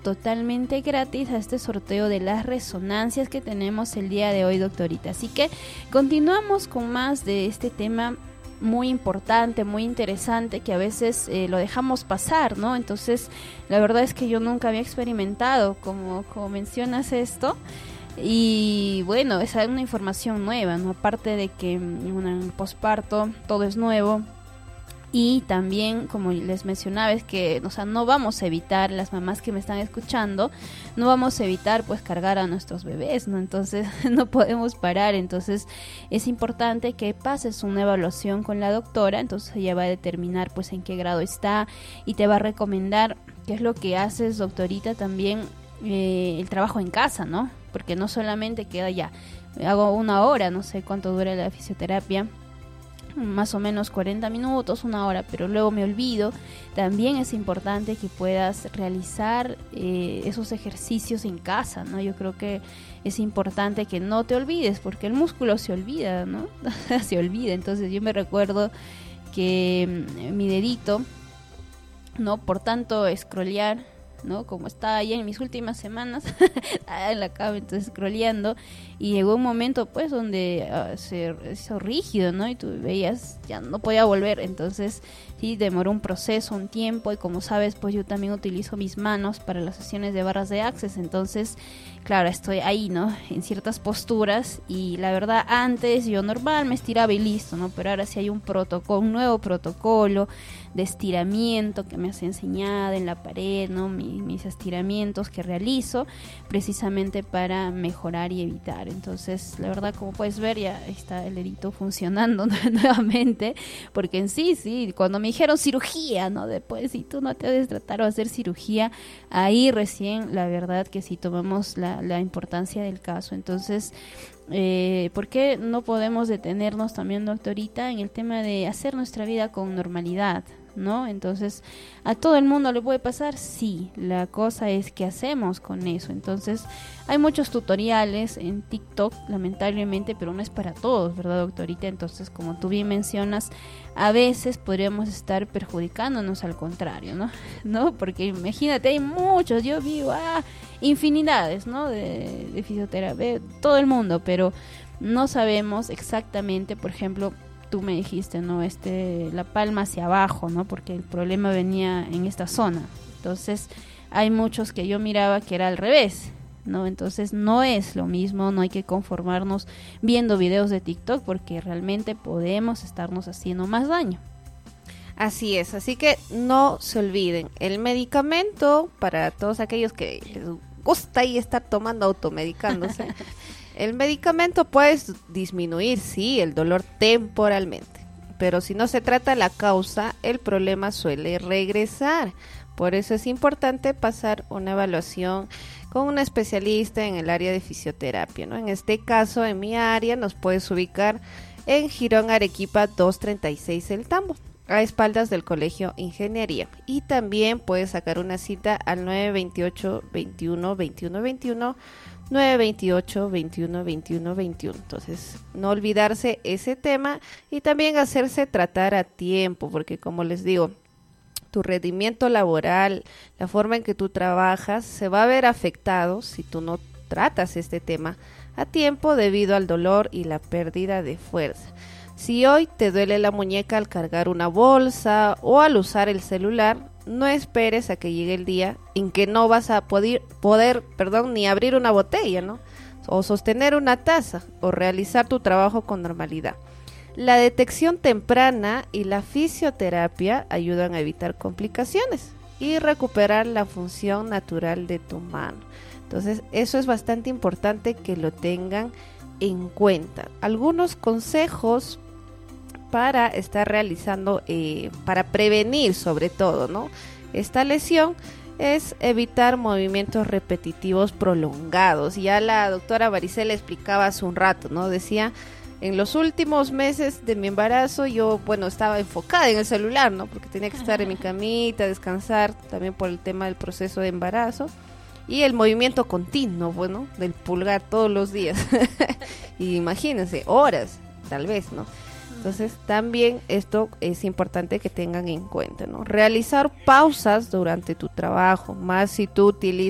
totalmente gratis a este sorteo de las resonancias que tenemos el día de hoy, doctorita. Así que continuamos con más de este tema muy importante, muy interesante, que a veces lo dejamos pasar, ¿no? Entonces, la verdad es que yo nunca había experimentado, como mencionas esto, y bueno, es una información nueva, ¿no? Aparte de que en el posparto todo es nuevo. Y también, como les mencionaba, es que, o sea, no vamos a evitar, las mamás que me están escuchando, no vamos a evitar pues cargar a nuestros bebés, ¿no? Entonces no podemos parar. Entonces es importante que pases una evaluación con la doctora. Entonces ella va a determinar pues en qué grado está y te va a recomendar qué es lo que haces, doctorita, también el trabajo en casa, ¿no? Porque no solamente queda ya, hago 1 hora, no sé cuánto dura la fisioterapia, más o menos 40 minutos, 1 hora, pero luego me olvido. También es importante que puedas realizar esos ejercicios en casa, ¿no? Yo creo que es importante que no te olvides, porque el músculo se olvida, ¿no? Se olvida. Entonces yo me recuerdo que mi dedito, ¿no? Por tanto scrollear, ¿no? Como estaba ahí en mis últimas semanas en la cama, entonces scrolleando, y llegó un momento pues donde se hizo rígido, ¿no? Y tú veías, ya no podía volver. Entonces sí, demoró un proceso, un tiempo, y como sabes, pues yo también utilizo mis manos para las sesiones de barras de Access. Entonces, claro, estoy ahí, ¿no? En ciertas posturas, y la verdad antes yo normal me estiraba y listo, ¿no? Pero ahora sí hay un nuevo protocolo de estiramiento que me has enseñado en la pared, ¿no? Mis estiramientos que realizo precisamente para mejorar y evitar. Entonces, la verdad, como puedes ver, ya está el dedito funcionando nuevamente, porque en sí, cuando me dijeron cirugía, ¿no? Después, si tú no te debes tratar o hacer cirugía, ahí recién, la verdad que sí tomamos la importancia del caso. Entonces, ¿por qué no podemos detenernos también, doctorita, en el tema de hacer nuestra vida con normalidad, ¿no? Entonces, ¿a todo el mundo le puede pasar? Sí, la cosa es qué hacemos con eso. Entonces, hay muchos tutoriales en TikTok, lamentablemente, pero no es para todos, ¿verdad, doctorita? Entonces, como tú bien mencionas, a veces podríamos estar perjudicándonos al contrario, ¿no? Porque imagínate, hay muchos, yo vivo infinidades, ¿no? De fisioterapia, todo el mundo, pero no sabemos exactamente, por ejemplo, tú me dijiste, ¿no? La palma hacia abajo, ¿no? Porque el problema venía en esta zona. Entonces, hay muchos que yo miraba que era al revés, ¿no? Entonces, no es lo mismo, no hay que conformarnos viendo videos de TikTok, porque realmente podemos estarnos haciendo más daño. Así es, así que no se olviden, el medicamento, para todos aquellos que les gusta ahí estar tomando, automedicándose, el medicamento puede disminuir, sí, el dolor temporalmente, pero si no se trata la causa, el problema suele regresar. Por eso es importante pasar una evaluación con un especialista en el área de fisioterapia, ¿no? En este caso, en mi área, nos puedes ubicar en Girón Arequipa 236 El Tambo, a espaldas del Colegio Ingeniería. Y también puedes sacar una cita al 928-21-21-21, 928-21-21-21. Entonces, no olvidarse ese tema y también hacerse tratar a tiempo, porque como les digo, tu rendimiento laboral, la forma en que tú trabajas, se va a ver afectado si tú no tratas este tema a tiempo debido al dolor y la pérdida de fuerza. Si hoy te duele la muñeca al cargar una bolsa o al usar el celular, no esperes a que llegue el día en que no vas a poder, ni abrir una botella, ¿no? O sostener una taza o realizar tu trabajo con normalidad. La detección temprana y la fisioterapia ayudan a evitar complicaciones y recuperar la función natural de tu mano. Entonces, eso es bastante importante que lo tengan en cuenta. Algunos consejos para estar realizando, para prevenir sobre todo, ¿no? Esta lesión es evitar movimientos repetitivos prolongados. Ya la doctora Maricela explicaba hace un rato, ¿no? Decía, en los últimos meses de mi embarazo yo, estaba enfocada en el celular, ¿no? Porque tenía que estar en mi camita, descansar, también por el tema del proceso de embarazo. Y el movimiento continuo, del pulgar todos los días. Y imagínense, horas, tal vez, ¿no? Entonces, también esto es importante que tengan en cuenta, ¿no? Realizar pausas durante tu trabajo, más si tú utilizas